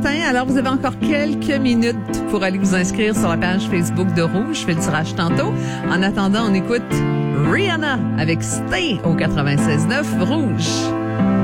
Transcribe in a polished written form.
matin. Alors, vous avez encore quelques minutes pour aller vous inscrire sur la page Facebook de Rouge. Je fais le tirage tantôt. En attendant, on écoute Rihanna avec Stay au 96.9 Rouge.